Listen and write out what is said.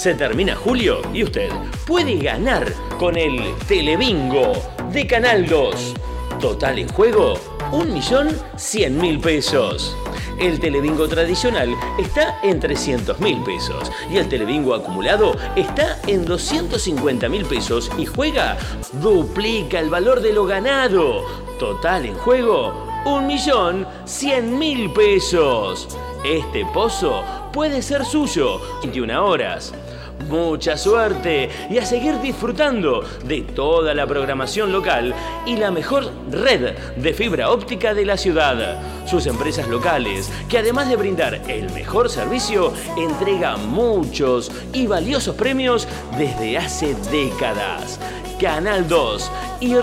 Se termina julio y usted puede ganar con el Telebingo de Canal 2. Total en juego, 1.100.000 pesos. El Telebingo tradicional está en 300.000 pesos y el Telebingo acumulado está en 250.000 pesos y juega, duplica el valor de lo ganado. Total en juego, 1.100.000 pesos. Este pozo puede ser suyo. 21 horas. Mucha suerte y a seguir disfrutando de toda la programación local y la mejor red de fibra óptica de la ciudad. Sus empresas locales, que además de brindar el mejor servicio, entregan muchos y valiosos premios desde hace décadas. Canal 2 y